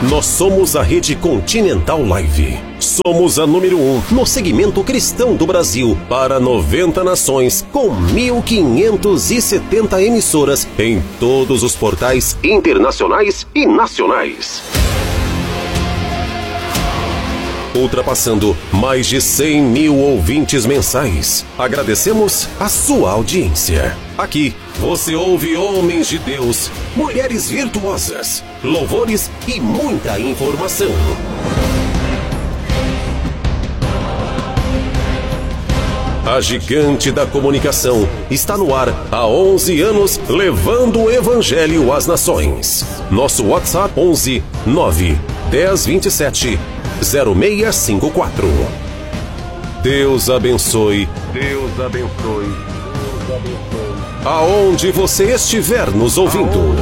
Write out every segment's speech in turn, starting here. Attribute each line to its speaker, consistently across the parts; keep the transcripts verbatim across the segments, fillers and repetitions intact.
Speaker 1: Nós somos a Rede Continental Live. Somos a número um no segmento cristão do Brasil para noventa nações, com mil quinhentas e setenta emissoras em todos os portais internacionais e nacionais. Ultrapassando mais de cem mil ouvintes mensais. Agradecemos a sua audiência. Aqui você ouve homens de Deus, mulheres virtuosas, louvores e muita informação. A gigante da comunicação está no ar há onze anos, levando o evangelho às nações. Nosso WhatsApp onze nove dez vinte e sete zero seis cinco quatro. Deus abençoe. Deus abençoe. Deus abençoe. Aonde você estiver nos ouvindo.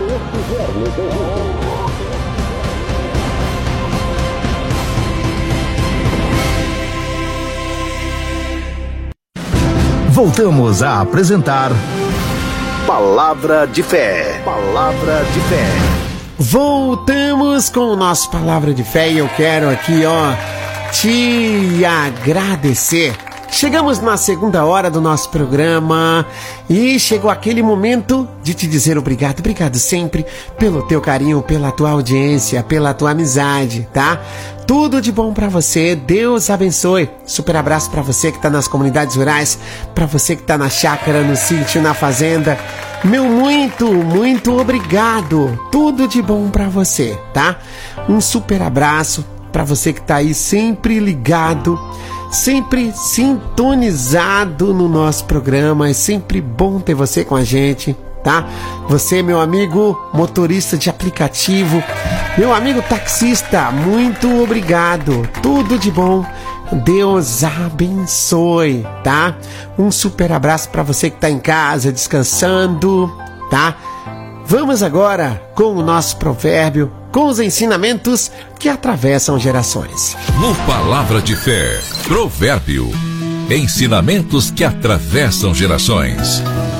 Speaker 2: Voltamos a apresentar Palavra de Fé. Palavra de Fé.
Speaker 3: Voltamos com o nosso Palavra de Fé e eu quero aqui, ó, te agradecer. Chegamos na segunda hora do nosso programa e chegou aquele momento de te dizer obrigado, obrigado sempre pelo teu carinho, pela tua audiência, pela tua amizade, tá? Tudo de bom pra você, Deus abençoe. Super abraço pra você que tá nas comunidades rurais, pra você que tá na chácara, no sítio, na fazenda. Meu muito, muito obrigado. Tudo de bom pra você, tá? Um super abraço pra você que tá aí sempre ligado, sempre sintonizado no nosso programa. É sempre bom ter você com a gente, tá? Você, meu amigo motorista de aplicativo, meu amigo taxista, muito obrigado. Tudo de bom. Deus abençoe, tá? Um super abraço para você que tá em casa descansando, tá? Vamos agora com o nosso provérbio, com os ensinamentos que atravessam gerações.
Speaker 4: No Palavra de Fé, provérbio, ensinamentos que atravessam gerações.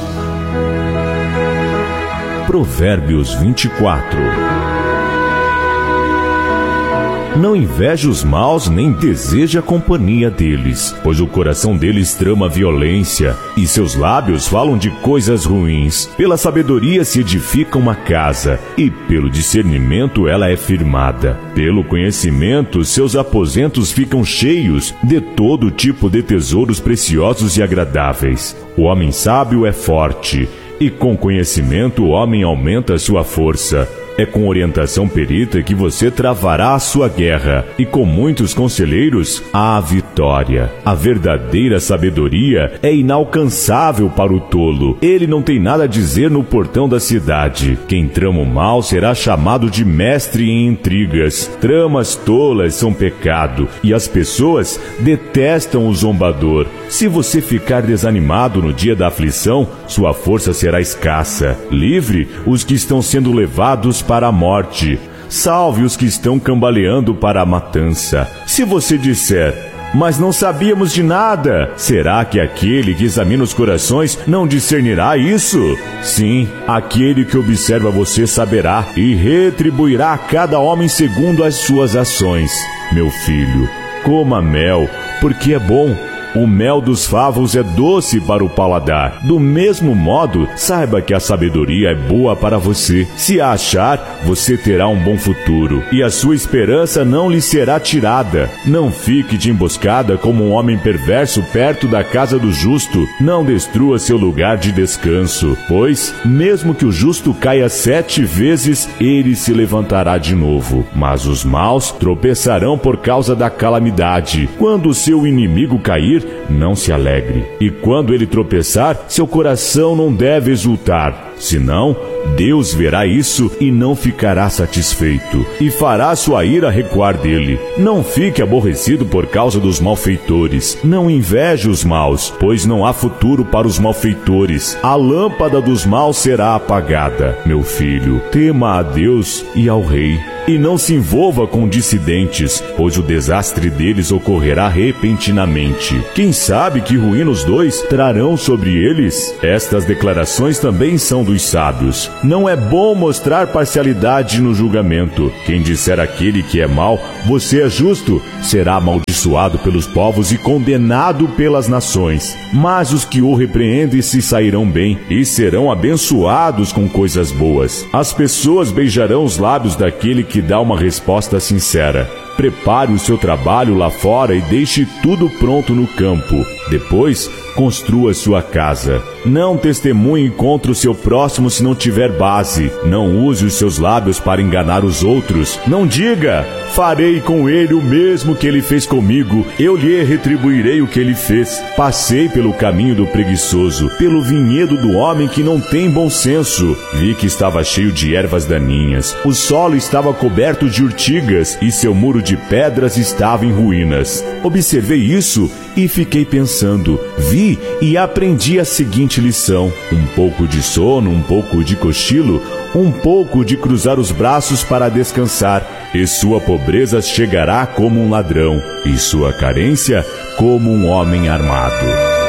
Speaker 5: Provérbios vinte e quatro. Não inveja os maus, nem deseja a companhia deles, pois o coração deles trama violência, e seus lábios falam de coisas ruins. Pela sabedoria se edifica uma casa, e pelo discernimento ela é firmada. Pelo conhecimento seus aposentos ficam cheios de todo tipo de tesouros preciosos e agradáveis. O homem sábio é forte, e com conhecimento o homem aumenta sua força. É com orientação perita que você travará a sua guerra, e com muitos conselheiros, a vitória. A verdadeira sabedoria é inalcançável para o tolo. Ele não tem nada a dizer no portão da cidade. Quem trama o mal será chamado de mestre em intrigas. Tramas tolas são pecado, e as pessoas detestam o zombador. Se você ficar desanimado no dia da aflição, sua força será escassa. Livre os que estão sendo levados para a morte. Salve os que estão cambaleando para a matança. Se você disser, mas não sabíamos de nada, será que aquele que examina os corações não discernirá isso? Sim, aquele que observa você saberá e retribuirá a cada homem segundo as suas ações. Meu filho, coma mel, porque é bom. O mel dos favos é doce para o paladar. Do mesmo modo, saiba que a sabedoria é boa para você. Se a achar, você terá um bom futuro, e a sua esperança não lhe será tirada. Não fique de emboscada como um homem perverso perto da casa do justo. Não destrua seu lugar de descanso, pois, mesmo que o justo caia sete vezes, ele se levantará de novo. Mas os maus tropeçarão por causa da calamidade. Quando o seu inimigo cair, não se alegre. E quando ele tropeçar, seu coração não deve exultar. Senão, Deus verá isso e não ficará satisfeito, e fará sua ira recuar dele. Não fique aborrecido por causa dos malfeitores. Não inveje os maus, pois não há futuro para os malfeitores. A lâmpada dos maus será apagada. Meu filho, tema a Deus e ao rei. e não se envolva com dissidentes, pois o desastre deles ocorrerá repentinamente. Quem sabe que ruína os dois trarão sobre eles? Estas declarações também são dos sábios. Não é bom mostrar parcialidade no julgamento. Quem disser àquele que é mau, você é justo, será amaldiçoado pelos povos e condenado pelas nações. Mas os que o repreendem se sairão bem e serão abençoados com coisas boas. As pessoas beijarão os lábios daquele que dá uma resposta sincera. Prepare o seu trabalho lá fora e deixe tudo pronto no campo. Depois, construa sua casa. Não testemunhe contra o seu próximo se não tiver base. Não use os seus lábios para enganar os outros. Não diga: farei com ele o mesmo que ele fez comigo. Eu lhe retribuirei o que ele fez. Passei pelo caminho do preguiçoso, pelo vinhedo do homem que não tem bom senso. Vi que estava cheio de ervas daninhas. O solo estava coberto de urtigas e seu muro de pedras estava em ruínas. Observei isso e fiquei pensando. Vi e aprendi a seguinte lição: um pouco de sono, um pouco de cochilo, um pouco de cruzar os braços para descansar, e sua pobreza chegará como um ladrão, e sua carência como um homem armado.